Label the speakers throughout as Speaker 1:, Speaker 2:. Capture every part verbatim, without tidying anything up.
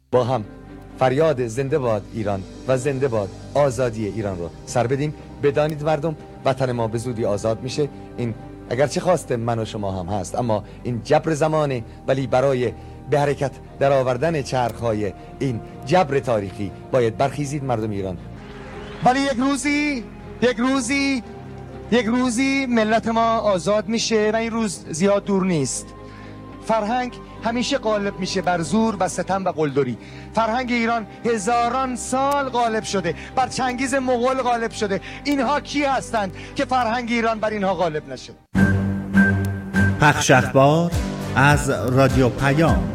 Speaker 1: با هم فریاد زنده باد ایران و زنده باد آزادی ایران رو سر بدیم. بدانید مردم، وطن ما به زودی آزاد میشه. این اگرچه خواست من و شما هم هست، اما این جبر زمانه، ولی برای به حرکت در آوردن چرخهای این جبر تاریخی باید برخیزید مردم ایران. ولی یک روزی یک روزی یک روزی ملت ما آزاد میشه و این روز زیاد دور نیست. فرهنگ همیشه غالب میشه بر زور و ستم و قلدری. فرهنگ ایران هزاران سال غالب شده، بر چنگیز مغول غالب شده. اینها کی هستند که فرهنگ ایران بر اینها غالب نشه؟
Speaker 2: پخش اخبار از رادیو پیام.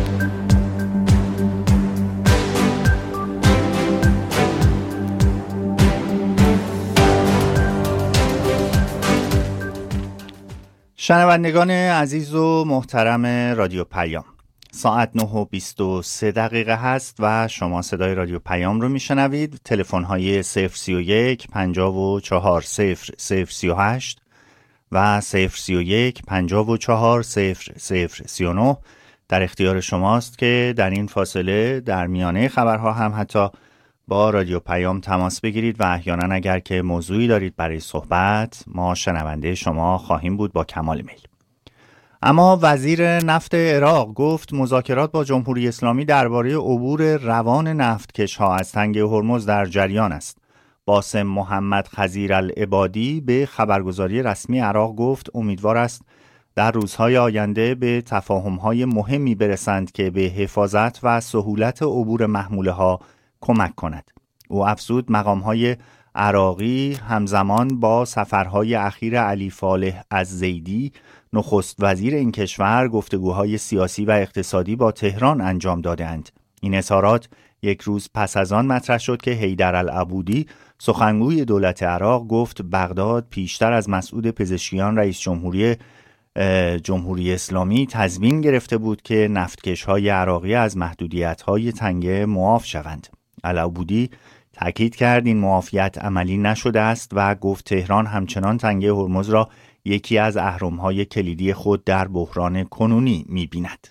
Speaker 2: شنوندگان عزیز و محترم رادیو پیام، ساعت نه و بیست و سه دقیقه هست و شما صدای رادیو پیام رو میشنوید. تلفن های صفر سی و یک پنجاه و چهار صفر صفر سی و هشت و صفر سی و یک پنجاه و چهار صفر صفر سی و نه در اختیار شماست که در این فاصله در میانه خبرها هم حتی با رادیو پیام تماس بگیرید و احیانا اگر که موضوعی دارید برای صحبت، ما شنونده شما خواهیم بود با کمال میل. اما وزیر نفت عراق گفت مذاکرات با جمهوری اسلامی درباره عبور روان نفتکش‌ها از تنگه هرمز در جریان است. باسم محمد خضیرالعبادی به خبرگزاری رسمی عراق گفت امیدوار است در روزهای آینده به تفاهم‌های مهمی برسند که به حفاظت و سهولت عبور محموله‌ها کمک کند. او افزود مقام‌های عراقی همزمان با سفرهای اخیر علی فالح الزیدی نخست وزیر این کشور گفتگوهای سیاسی و اقتصادی با تهران انجام دادند. این اظهارات یک روز پس از آن مطرح شد که حیدر العبودی سخنگوی دولت عراق گفت بغداد پیشتر از مسعود پزشکیان رئیس جمهوری جمهوری اسلامی تضمین گرفته بود که نفتکش‌های عراقی از محدودیت‌های تنگه معاف شوند. العبودی تاکید کرد این معافیت عملی نشده است و گفت تهران همچنان تنگه هرمز را یکی از اهرم‌های کلیدی خود در بحران کنونی می‌بیند.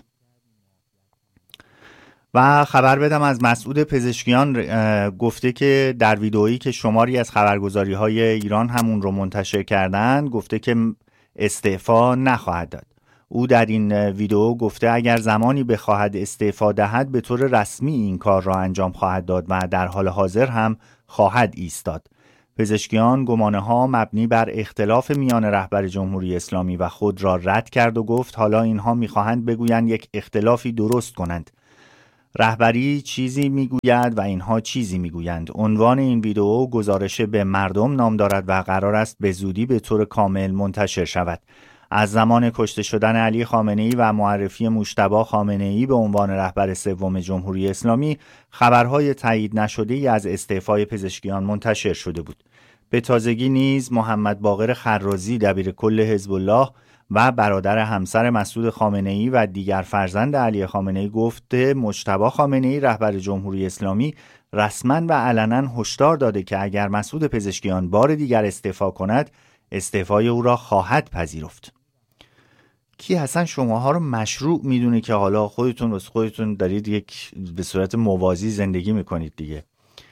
Speaker 2: و خبر بدم از مسعود پزشکیان، گفته که در ویدئویی که شماری از خبرگزاری‌های ایران همون رو منتشر کردند گفته که استعفا نخواهد داد. او در این ویدئو گفته اگر زمانی بخواهد استعفا دهد به طور رسمی این کار را انجام خواهد داد و در حال حاضر هم خواهد ایستاد. پزشکیان گمانه‌ها مبنی بر اختلاف میان رهبر جمهوری اسلامی و خود را رد کرد و گفت حالا اینها می‌خواهند بگویند یک اختلافی درست کنند. رهبری چیزی میگوید و اینها چیزی میگویند. عنوان این ویدئو گزارش به مردم نام دارد و قرار است به زودی به طور کامل منتشر شود. از زمان کشته شدن علی خامنه‌ای و معرفی مجتبی خامنه‌ای به عنوان رهبر سوم جمهوری اسلامی خبرهای تایید نشده‌ای از استعفای پزشکیان منتشر شده بود. به تازگی نیز محمد باقر خرازی دبیرکل حزب الله و برادر همسر مسعود خامنه‌ای و دیگر فرزند علی خامنه‌ای گفته مجتبی خامنه‌ای رهبر جمهوری اسلامی رسما و علنا هشدار داده که اگر مسعود پزشکیان بار دیگر استعفا کند استعفای او را خواهد پذیرفت. کی حسن شماها رو مشروع میدونه که حالا خودتون واسه خودتون دارید یک به صورت موازی زندگی میکنید دیگه.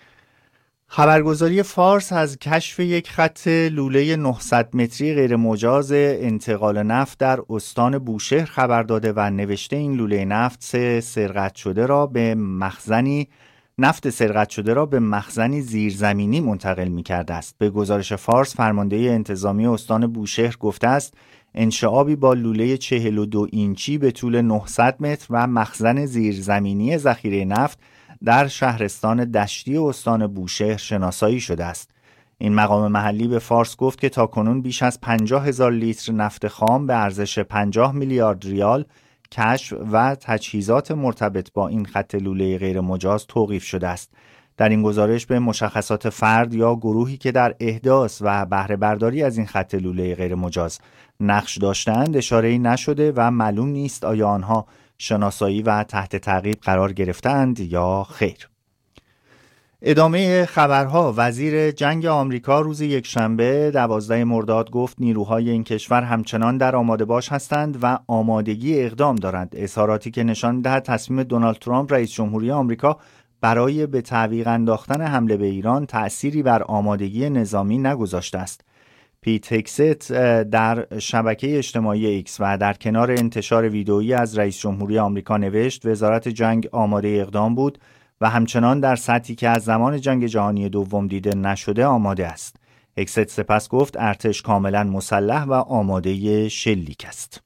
Speaker 2: خبرگزاری فارس از کشف یک خط لوله نهصد متری غیر مجاز انتقال نفت در استان بوشهر خبر داده و نوشته این لوله نفت سرقت شده را به مخزنی نفت سرقت شده را به مخزنی زیرزمینی منتقل می‌کرده است. به گزارش فارس فرمانده انتظامی استان بوشهر گفته است انشعابی با لوله چهل و دو اینچی به طول نهصد متر و مخزن زیرزمینی ذخیره نفت در شهرستان دشتی استان بوشهر شناسایی شده است. این مقام محلی به فارس گفت که تاکنون بیش از پنجاه هزار لیتر نفت خام به ارزش پنجاه میلیارد ریال کشف و تجهیزات مرتبط با این خط لوله غیر مجاز توقیف شده است. در این گزارش به مشخصات فرد یا گروهی که در احداث و بهره برداری از این خط لوله غیر مجاز نقش داشتند اشاره‌ای نشده و معلوم نیست آیا آنها شناسایی و تحت تعقیب قرار گرفتند یا خیر. ادامه خبرها. وزیر جنگ آمریکا روز یکشنبه دوازده مرداد گفت نیروهای این کشور همچنان در آماده باش هستند و آمادگی اقدام دارند. اظهاراتی که نشان می‌دهد تصمیم دونالد ترامپ رئیس جمهوری آمریکا برای به تعویق انداختن حمله به ایران تأثیری بر آمادگی نظامی نگذاشته است. پیت هگست در شبکه اجتماعی ایکس و در کنار انتشار ویدئویی از رئیس جمهوری آمریکا نوشت وزارت جنگ آماده اقدام بود و همچنان در سطحی که از زمان جنگ جهانی دوم دیده نشده آماده است. هگست سپس گفت ارتش کاملا مسلح و آماده شلیک است.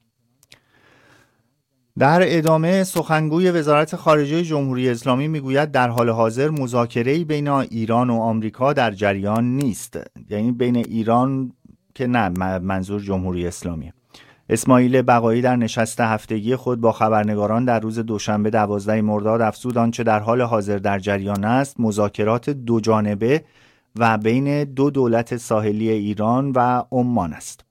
Speaker 2: در ادامه سخنگوی وزارت خارجه جمهوری اسلامی میگوید در حال حاضر مذاکره‌ای بین ایران و آمریکا در جریان نیست. یعنی بین ایران که نه، منظور جمهوری اسلامی. اسماعیل بقایی در نشست هفتگی خود با خبرنگاران در روز دوشنبه دوازده مرداد افزود آنچه در حال حاضر در جریان است مذاکرات دو جانبه و بین دو دولت ساحلی ایران و عمان است.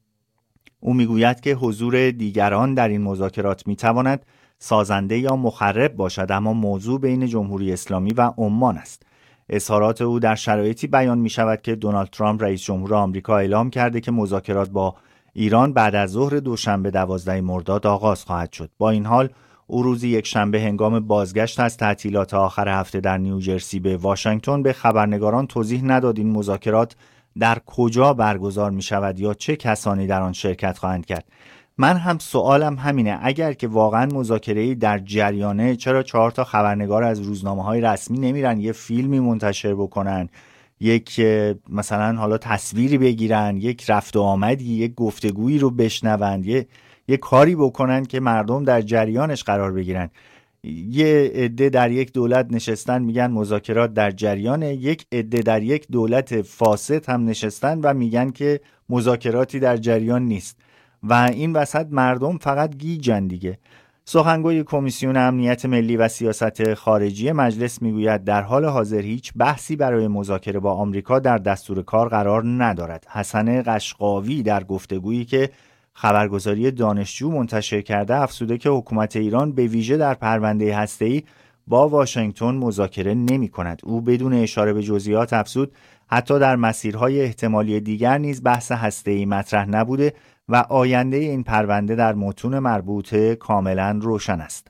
Speaker 2: او میگوید که حضور دیگران در این مذاکرات میتواند سازنده یا مخرب باشد، اما موضوع بین جمهوری اسلامی و عمان است. اظهارات او در شرایطی بیان می شود که دونالد ترامپ رئیس جمهور آمریکا اعلام کرده که مذاکرات با ایران بعد از ظهر دوشنبه دوازده مرداد آغاز خواهد شد. با این حال او روز یکشنبه هنگام بازگشت از تعطیلات آخر هفته در نیوجرسی به واشنگتن به خبرنگاران توضیح نداد این مذاکرات در کجا برگزار می شود یا چه کسانی در آن شرکت خواهند کرد. من هم سوالم همینه، اگر که واقعا مذاکره‌ای در جریانه چرا چهار تا خبرنگار از روزنامه‌های رسمی نمیرن یه فیلمی منتشر بکنن، یک مثلا حالا تصویری بگیرن، یک رفت و آمدی، یک گفتگویی رو بشنوند، یه یه کاری بکنن که مردم در جریانش قرار بگیرن. یه عده در یک دولت نشستن میگن مذاکرات در جریانه، یک عده در یک دولت فاسد هم نشستن و میگن که مذاکراتی در جریان نیست و این وسط مردم فقط گیجن دیگه. سخنگوی کمیسیون امنیت ملی و سیاست خارجی مجلس میگوید در حال حاضر هیچ بحثی برای مذاکره با آمریکا در دستور کار قرار ندارد. حسن قشقاوی در گفتگویی که خبرگزاری دانشجو منتشر کرده افزوده که حکومت ایران به ویژه در پرونده هسته‌ای با واشنگتن مذاکره نمی کند. او بدون اشاره به جزئیات افزود حتی در مسیرهای احتمالی دیگر نیز بحث هسته‌ای مطرح نبوده و آینده این پرونده در متون مربوطه کاملا روشن است.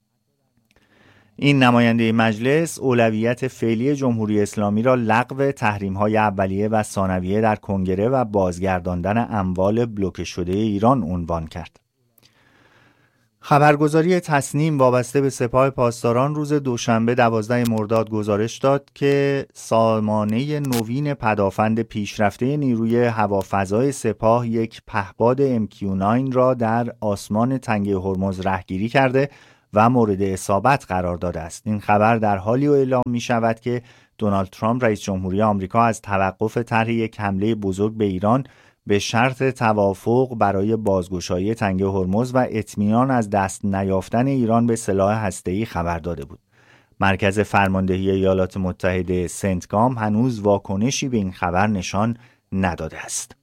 Speaker 2: این نماینده مجلس اولویت فعلی جمهوری اسلامی را لغو تحریم‌های اولیه و ثانویه در کنگره و بازگرداندن اموال بلوکه شده ایران عنوان کرد. خبرگزاری تصنیم وابسته به سپاه پاسداران روز دوشنبه دوازده مرداد گزارش داد که سامانه نوین پدافند پیشرفته نیروی هوافضای سپاه یک پهپاد ام کیو نه را در آسمان تنگه هرمز رهگیری کرده و مورد اصابت قرار داده است. این خبر در حالی اعلام می شود که دونالد ترامپ رئیس جمهوری آمریکا از توقف طرح یک حمله بزرگ به ایران به شرط توافق برای بازگشایی تنگه هرمز و اطمینان از دست نیافتن ایران به سلاح هسته‌ای خبر داده بود. مرکز فرماندهی ایالات متحده سنتکام هنوز واکنشی به این خبر نشان نداده است.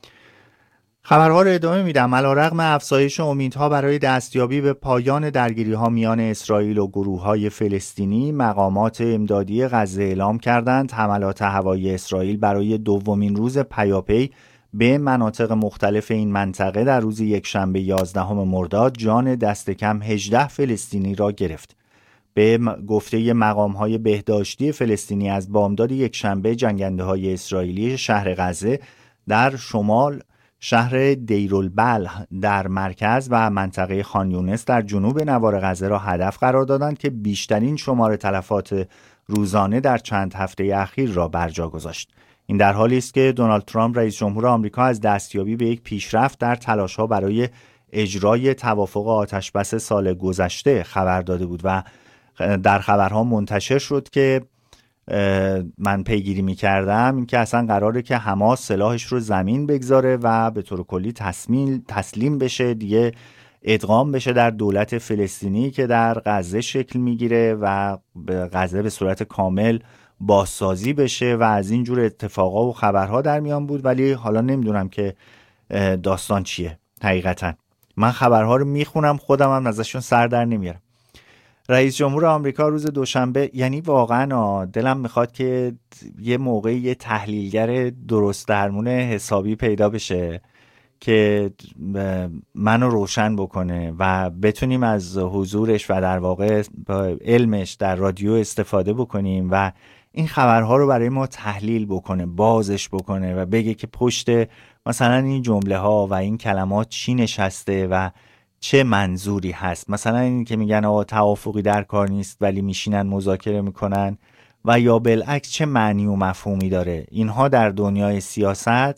Speaker 2: خبرها را ادامه میدم. علیرغم افزایش امیدها برای دستیابی به پایان درگیری‌ها میان اسرائیل و گروه‌های فلسطینی، مقامات امدادی غزه اعلام کردند حملات هوایی اسرائیل برای دومین روز پیاپی به مناطق مختلف این منطقه در روز یکشنبه یازدهم مرداد جان دست کم هجده فلسطینی را گرفت. به گفته مقام‌های بهداشتی فلسطینی از بامداد یکشنبه جنگنده‌های اسرائیلی شهر غزه در شمال، شهر دیرالبلح در مرکز و منطقه خان یونس در جنوب نوار غزه را هدف قرار دادند که بیشترین شمار تلفات روزانه در چند هفته اخیر را برجا گذاشت. این در حالی است که دونالد ترامپ رئیس جمهور آمریکا از دستیابی به یک پیشرفت در تلاش‌ها برای اجرای توافق آتشبس سال گذشته خبر داده بود و در خبرها منتشر شد که من پیگیری می‌کردم این که اصلا قراره که حماس سلاحش رو زمین بگذاره و به طور کلی تسلیم تسلیم بشه، دیگه ادغام بشه در دولت فلسطینی که در غزه شکل میگیره و غزه به صورت کامل بازسازی بشه و از این جور اتفاقا و خبرها در میان بود. ولی حالا نمیدونم که داستان چیه حقیقتا. من خبرها رو میخونم خودم هم ازشون سر در نمیارم. رئیس جمهور آمریکا روز دوشنبه، یعنی واقعا دلم میخواد که یه موقعی یه تحلیلگر درست درمون حسابی پیدا بشه که منو روشن بکنه و بتونیم از حضورش و در واقع علمش در رادیو استفاده بکنیم و این خبرها رو برای ما تحلیل بکنه، بازش بکنه و بگه که پشت مثلا این جمله ها و این کلمات چی نشسته و چه منظوری هست. مثلا این که میگن آقا توافقی در کار نیست ولی میشینن مذاکره میکنن، و یا بالعکس چه معنی و مفهومی داره. اینها در دنیای سیاست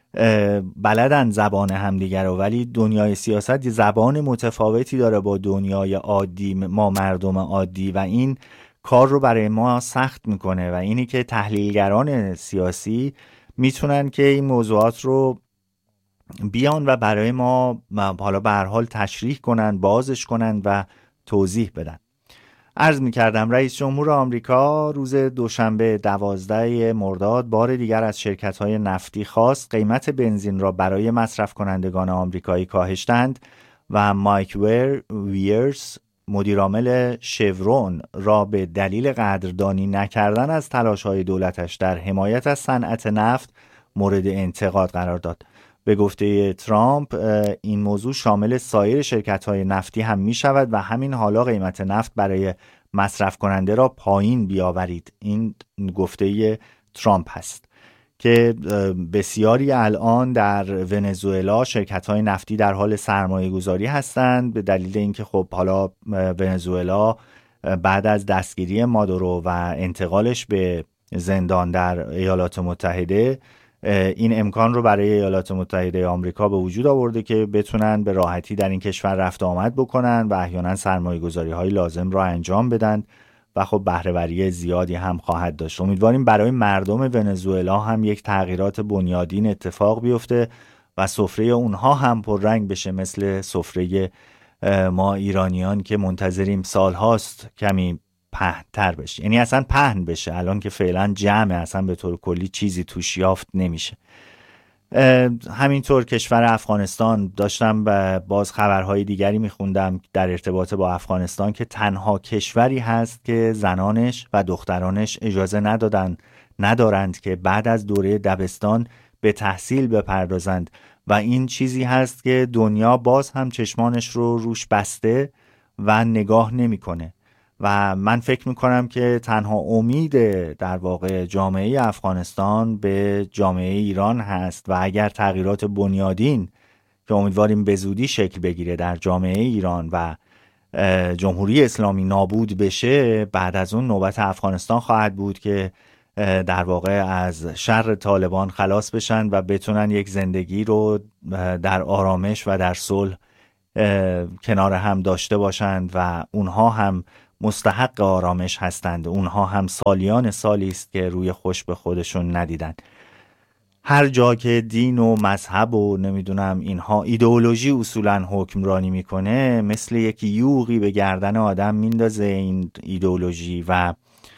Speaker 2: بلدن زبان همدیگر رو، ولی دنیای سیاست یه زبان متفاوتی داره با دنیای عادی، ما مردم عادی، و این کار رو برای ما سخت میکنه. و اینی که تحلیلگران سیاسی میتونن که این موضوعات رو بیان و برای ما حالا به هر حال تشریح کنن، بازش کنن و توضیح بدن. عرض می‌کردم رئیس جمهور آمریکا روز دوشنبه دوازده مرداد بار دیگر از شرکت‌های نفتی خواست قیمت بنزین را برای مصرف کنندگان آمریکایی کاهش دهند و مایک ویر ویرس مدیرعامل شورون را به دلیل قدردانی نکردن از تلاش‌های دولتش در حمایت از صنعت نفت مورد انتقاد قرار داد. به گفته ترامپ این موضوع شامل سایر شرکت‌های نفتی هم می‌شود و همین حالا قیمت نفت برای مصرف کننده را پایین بیاورید. این گفته ترامپ هست که بسیاری الان در ونزوئلا شرکت‌های نفتی در حال سرمایه‌گذاری هستند به دلیل اینکه خب حالا ونزوئلا بعد از دستگیری مادورو و انتقالش به زندان در ایالات متحده این امکان رو برای ایالات متحده آمریکا به وجود آورده که بتونن به راحتی در این کشور رفت آمد بکنن و احیانا سرمایه‌گذاری های لازم را انجام بدن و خب بهره‌وری زیادی هم خواهد داشت. امیدواریم برای مردم ونزوئلا هم یک تغییرات بنیادین اتفاق بیفته و سفره اونها هم پررنگ بشه مثل سفره ما ایرانیان که منتظریم سالهاست کمی پهن تر بشه، یعنی اصلا پهن بشه. الان که فعلا جمعه، اصلا به طور کلی چیزی توش یافت نمیشه. همینطور کشور افغانستان، داشتم باز خبرهای دیگری میخوندم در ارتباط با افغانستان که تنها کشوری هست که زنانش و دخترانش اجازه ندادن ندارند که بعد از دوره دبستان به تحصیل بپردازند و این چیزی هست که دنیا باز هم چشمانش رو روش بسته و نگاه نمیکنه. و من فکر میکنم که تنها امید در واقع جامعه افغانستان به جامعه ایران هست و اگر تغییرات بنیادین که امیدواریم به زودی شکل بگیره در جامعه ایران و جمهوری اسلامی نابود بشه، بعد از اون نوبت افغانستان خواهد بود که در واقع از شر طالبان خلاص بشن و بتونن یک زندگی رو در آرامش و در صلح کنار هم داشته باشند و اونها هم مستحق آرامش هستند. اونها هم سالیان سالی است که روی خوش به خودشون ندیدن. هر جا که دین و مذهب و نمیدونم اینها ایدئولوژی اصولا حکمرانی میکنه، مثل یک یوغی به گردن آدم میندازه این ایدئولوژی و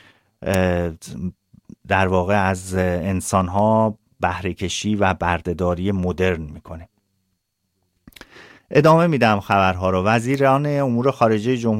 Speaker 2: در واقع از انسانها بهره کشی و بردهداری مدرن میکنه. ادامه میدم خبرها رو. وزیران امور خارجه جمهوری